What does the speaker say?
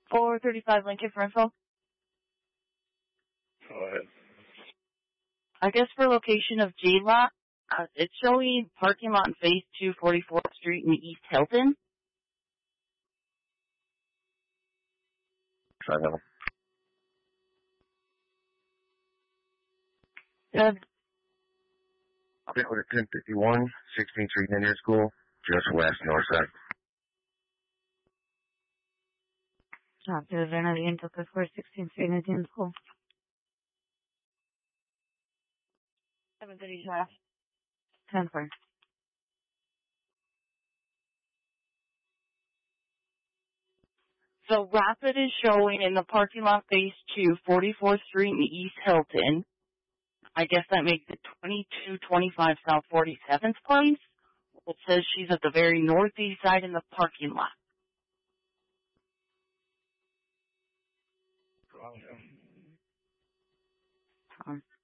435 Lincoln for info. Go ahead. I guess for location of J-Lot, it's showing parking lot in Phase 2, 44th Street in East Hilton. Try that. Good. Okay, with 1051, 16th Street Indian School, just west, north side. Reserva de Viento, que fue 16th Street Indian School. 7:35. 10-4. So Rapid is showing in the parking lot Phase 2, 44th Street in East Hilton. I guess that makes it 2225 South 47th place. It says she's at the very northeast side in the parking lot. Wrong.